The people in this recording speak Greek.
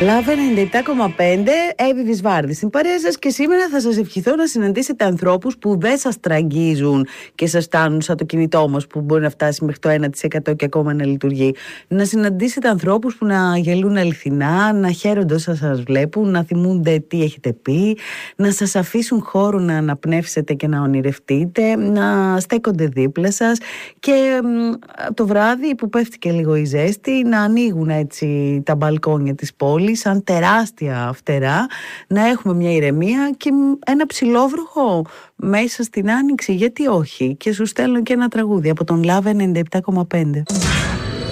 Λάβε 97,5, Εύη Βυσβάρδη στην παρέα σας, και σήμερα θα σας ευχηθώ να συναντήσετε ανθρώπους που δεν σας τραγγίζουν και σας φτάνουν σαν το κινητό μας που μπορεί να φτάσει μέχρι το 1% και ακόμα να λειτουργεί. Να συναντήσετε ανθρώπους που να γελούν αληθινά, να χαίρονται όσα σας βλέπουν, να θυμούνται τι έχετε πει, να σας αφήσουν χώρο να αναπνεύσετε και να ονειρευτείτε, να στέκονται δίπλα σας και το βράδυ που πέφτει και λίγο η ζέστη να ανοίγουν έτσι τα μπαλκόνια της πόλης σαν τεράστια φτερά, να έχουμε μια ηρεμία και ένα ψιλόβροχο μέσα στην άνοιξη, γιατί όχι. Και σου στέλνω και ένα τραγούδι από τον Λάβε 97,5.